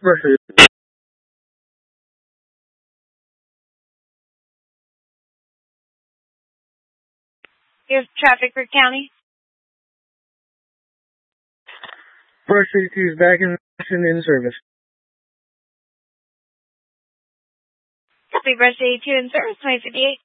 Brush. Here's traffic for county. Brush 32 is back in service. Copy, Brush 82 in service, 2058.